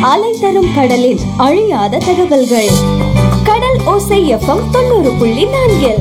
அலை தரும் கடலில் அழியாத தகவல்கள். கடல் ஓசை FM 90.4.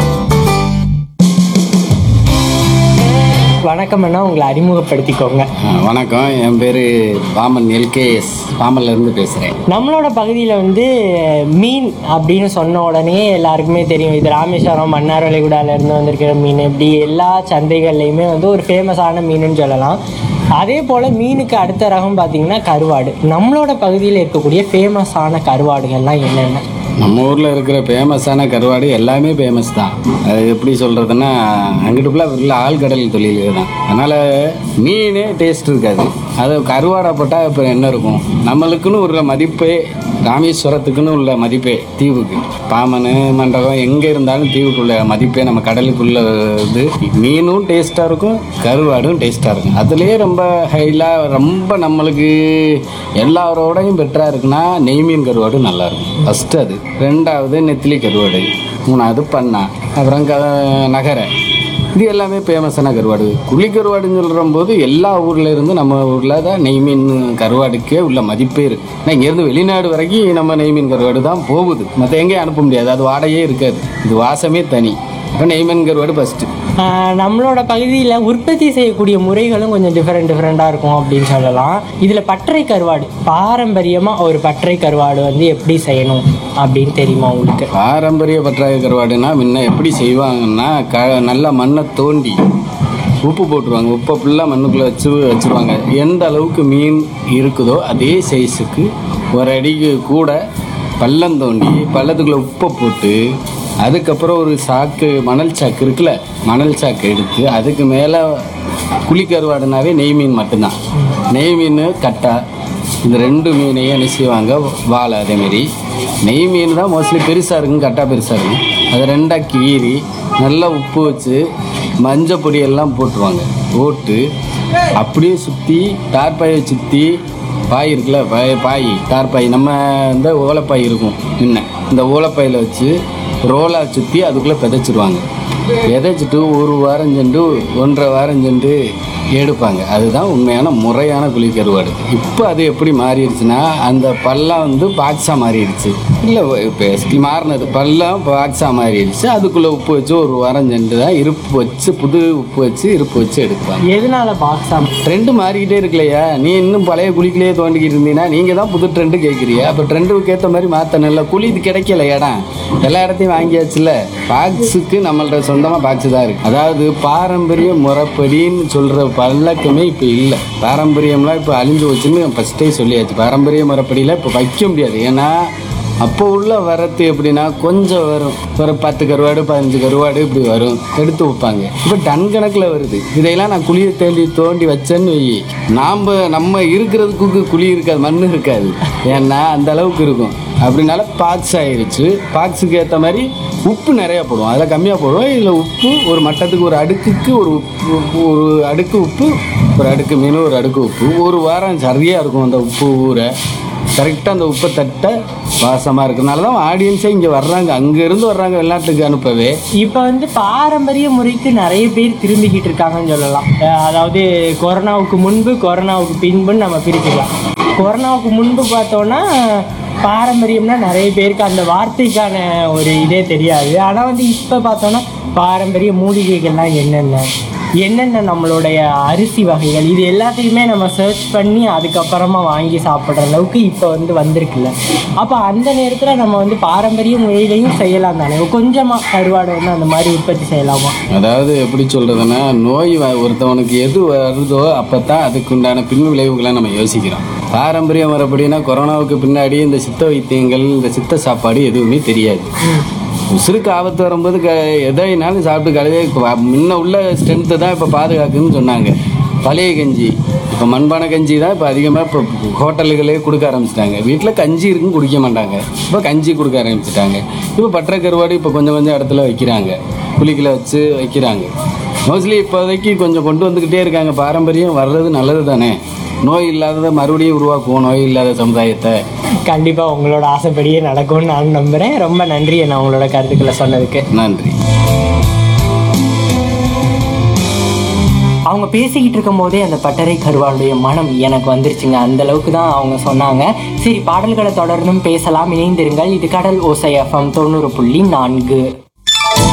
வணக்கம் அண்ணா, உங்களை அறிமுகப்படுத்திக்கோங்க. வணக்கம், என் பேர் பாமன் LKS, பாமன்லேருந்து பேசுகிறேன். நம்மளோட பகுதியில் மீன் அப்படின்னு சொன்ன உடனே எல்லாருக்குமே தெரியும், இது ராமேஸ்வரம் மன்னார் வளைகுடாலேருந்து வந்திருக்கிற மீன். இப்படி எல்லா சந்தைகள்லையுமே ஒரு ஃபேமஸான மீனுன்னு சொல்லலாம். அதே போல் மீனுக்கு அடுத்த ரகம் பார்த்திங்கன்னா கருவாடு. நம்மளோட பகுதியில் இருக்கக்கூடிய ஃபேமஸான கருவாடுகள்லாம் என்னென்ன? நம்ம ஊரில் இருக்கிற ஃபேமஸான கருவாடு எல்லாமே ஃபேமஸ் தான். அது எப்படி சொல்கிறதுன்னா, அங்கிட்டு ஃபுல்லாக ஆழ்கடல் தொழில் தான். அதனால் மீனே டேஸ்ட் இருக்காது. அது கருவாடை போட்டால் இப்போ என்ன இருக்கும்? நம்மளுக்குன்னு உள்ள மதிப்பே, ராமேஸ்வரத்துக்குன்னு உள்ள மதிப்பே, தீவுக்கு பாமன் மண்டபம் எங்கே இருந்தாலும் தீவுக்குள்ள மதிப்பே நம்ம கடலுக்குள்ள இது. மீனும் டேஸ்ட்டாக இருக்கும், கருவாடும் டேஸ்ட்டாக இருக்கும். அதுலேயே ரொம்ப ஹைலாக ரொம்ப நம்மளுக்கு எல்லாரோடையும் பெட்டராக இருக்குன்னா நெய் மீன் கருவாடு நல்லாயிருக்கும். ஃபஸ்ட்டு அது, ரெண்டாவது நெத்திலி கருவாடு, மூணாவது பண்ணா, அப்புறம் நகரை. இது எல்லாமே ஃபேமஸான கருவாடு. குழி கருவாடுன்னு சொல்கிற போது எல்லா ஊரில் இருந்து நம்ம ஊரில் தான் நெய் மீன் கருவாடுக்கே உள்ள மதிப்பே இருக்குது. ஆனால் இங்கேருந்து வெளிநாடு வரைக்கும் நம்ம நெய் மீன் கருவாடு தான் போகுது. மற்ற எங்கேயும் அனுப்ப முடியாது, அது வாடகையே இருக்காது. இது வாசமே தனி. இப்போ நெய் மீன் கருவாடு ஃபஸ்ட்டு. நம்மளோட பகுதியில் உற்பத்தி செய்யக்கூடிய முறைகளும் கொஞ்சம் டிஃப்ரெண்ட்டாக இருக்கும் அப்படின்னு சொல்லலாம். இதில் பட்டறை கருவாடு, பாரம்பரியமாக ஒரு பட்டறை கருவாடு எப்படி செய்யணும் அப்படின்னு தெரியுமா உங்களுக்கு? பாரம்பரிய பட்டறை கருவாடுனா முன்ன எப்படி செய்வாங்கன்னா, நல்லா மண்ணை தோண்டி உப்பு போட்டுருவாங்க. உப்பை ஃபுல்லாக மண்ணுக்குள்ளே வச்சுருவாங்க. எந்த அளவுக்கு மீன் இருக்குதோ அதே சைஸுக்கு ஒரு அடிக்கு கூட பள்ளம் தோண்டி பள்ளத்துக்குள்ளே உப்பை போட்டு, அதுக்கப்புறம் ஒரு சாக்கு, மணல் சாக்கு இருக்குல்ல, மணல் சாக்கு எடுத்து அதுக்கு மேலே குழி கருவாடுனாவே நெய் மீன் மட்டும்தான். நெய் மீன், கட்டா, இந்த ரெண்டு மீனையும் என்ன செய்வாங்க, வாழை. அதேமாரி நெய் மீன் தான் மோஸ்ட்லி பெருசாக இருக்கும், கட்டா பெருசாக இருக்கும். அதை ரெண்டாக கீறி நல்லா உப்பு வச்சு மஞ்சள் பொடியெல்லாம் போட்டுருவாங்க. போட்டு அப்படியே சுற்றி தார்பாயை சுற்றி, பாய் இருக்குல்ல, பாய் தார்பாய், நம்ம இந்த ஓலைப்பாய் இருக்கும் இன்னும், இந்த ஓலைப்பாயில் வச்சு ரோலாக சுற்றி அதுக்குள்ளே விதைச்சிருவாங்க. விதைச்சிட்டு ஒரு வாரம் சென்று 1.5 வாரம் சென்று எடுப்பாங்க. அதுதான் உண்மையான முறையான குழி கருவாடு. இப்போ அது எப்படி மாறிடுச்சுன்னா, அந்த பள்ளம் பாக்ஸாக மாறிடுச்சு. இல்லை, இப்போ மாறினது பள்ளம் பாக்ஸாக மாறிடுச்சு. அதுக்குள்ளே உப்பு வச்சு ஒரு வாரம் சென்று தான் இருப்பு வச்சு, புது உப்பு வச்சு இருப்பு வச்சு எடுப்பாங்க. எதனால பாக்ஸா? ட்ரெண்டு மாறிக்கிட்டே இருக்குல்லையா? நீ இன்னும் பழைய குழிக்குள்ளேயே தோண்டிக்கிட்டு இருந்தீங்கன்னா நீங்கள் தான் புது ட்ரெண்டு கேட்குறியா? அப்போ ட்ரெண்டுக்கு ஏற்ற மாதிரி மாற்றணும்ல. குழி இது கிடைக்கல, இடம் எல்லா இடத்தையும் வாங்கியாச்சுல. பாக்ஸுக்கு நம்மள்ட்ட சொந்தமாக பாக்ஸு தான் இருக்குது. அதாவது பாரம்பரிய முறைப்படின்னு சொல்கிற பழக்கமே இப்போ இல்லை. பாரம்பரியம்லாம் இப்போ அழிஞ்சு வச்சுன்னு ஃபஸ்ட்டே சொல்லியாச்சு. பாரம்பரிய முறைப்படியில் இப்போ வைக்க முடியாது. ஏன்னா அப்போ உள்ள வரத்து எப்படின்னா, கொஞ்சம் வரும், ஒரு 10 கருவாடு 15 கருவாடு இப்படி வரும், எடுத்து வைப்பாங்க. இப்போ டன் கணக்கில் வருது. இதையெல்லாம் நான் குழியை தோண்டி வச்சேன்னு வை, நம்ம இருக்கிறதுக்கு குழி இருக்காது, மண் இருக்காது. ஏன்னா அந்த அளவுக்கு இருக்கும். அப்படின்னால பாக்ஸ் ஆயிடுச்சு. பாக்ஸுக்கு ஏற்ற மாதிரி உப்பு நிறையா போடுவோம், அதில் கம்மியாக போடுவோம். இதில் உப்பு ஒரு மட்டத்துக்கு, ஒரு அடுக்குக்கு ஒரு அடுக்கு உப்பு, ஒரு அடுக்கு மீன், ஒரு அடுக்கு உப்பு. ஒரு வாரம் சரியாக இருக்கும் அந்த உப்பு ஊற. கரெக்டாக அந்த உப்பை தட்ட வாசமாக இருக்கிறதுனால தான் ஆடியன்ஸே இங்கே வர்றாங்க, அங்கேருந்து வர்றாங்க வெளிநாட்டுக்கு அனுப்பவே. இப்போ பாரம்பரிய முறைக்கு நிறைய பேர் திரும்பிக்கிட்டு இருக்காங்கன்னு சொல்லலாம். அதாவது கொரோனாவுக்கு முன்பு, கொரோனாவுக்கு பின்புன்னு நம்ம பிரிச்சுக்கலாம். கொரோனாவுக்கு முன்பு பார்த்தோன்னா பாரம்பரியம்னா நிறைய பேருக்கு அந்த வார்த்தைக்கான ஒரு இதே தெரியாது. ஆனால் இப்போ பார்த்தோன்னா பாரம்பரிய மூலிகைகள்லாம் என்னென்ன நம்மளுடைய அரிசி வகைகள், இது எல்லாத்தையுமே நம்ம சர்ச் பண்ணி அதுக்கப்புறமா வாங்கி சாப்பிட்ற அளவுக்கு இப்போ வந்திருக்குல்ல. அப்போ அந்த நேரத்தில் நம்ம பாரம்பரிய முறையிலையும் செய்யலாம் தானே, கொஞ்சமாக கருவாடை அந்த மாதிரி உற்பத்தி செய்யலாமா? அதாவது எப்படி சொல்கிறதுன்னா, நோய் ஒருத்தவனுக்கு எது வருதோ அப்போ தான் அதுக்குண்டான பின் விளைவுகளை நம்ம யோசிக்கிறோம். பாரம்பரிய முறைப்படினா கொரோனாவுக்கு பின்னாடி இந்த சித்த வைத்தியங்கள், இந்த சித்த சாப்பாடு எதுவுமே தெரியாது. உசுருக்கு ஆபத்து வரும்போது எதைனாலும் சாப்பிட்டு கழுவே. முன்ன உள்ள ஸ்ட்ரென்த்து தான் இப்போ பாதுகாக்குன்னு சொன்னாங்க. பழைய கஞ்சி, இப்போ மண்பானை கஞ்சி தான் இப்போ அதிகமாக இப்போ ஹோட்டலுகளே கொடுக்க ஆரம்பிச்சிட்டாங்க. வீட்டில் கஞ்சி இருக்குன்னு குடிக்க மாட்டாங்க, இப்போ கஞ்சி கொடுக்க ஆரம்பிச்சிட்டாங்க. இப்போ பட்டறை கருவாடு இப்போ கொஞ்சம் இடத்துல வைக்கிறாங்க, குளிக்கில் வச்சு வைக்கிறாங்க. மோஸ்ட்லி இப்போதைக்கு கொஞ்சம் கொண்டு வந்துக்கிட்டே இருக்காங்க. பாரம்பரியம் வர்றது நல்லது தானே. நோய் இல்லாததை மறுபடியும் உருவாக்குவோம், நோய் இல்லாத சமுதாயத்தை. கண்டிப்பாக உங்களோட ஆசைப்படியே நடக்கும்னு நான் நம்புகிறேன். ரொம்ப நன்றி நான் உங்களோட கருத்துக்களை சொன்னதுக்கு. நன்றி. அவங்க பேசிக்கிட்டு இருக்கும் போதே அந்த பட்டறை கருவாளுடைய மனம் எனக்கு வந்துருச்சுங்க. அந்த அளவுக்கு தான் அவங்க சொன்னாங்க. சரி, பாடல்களை தொடர்ந்தும் பேசலாம், இணைந்திருங்கள். இது கடல் ஓசை FM 90.4.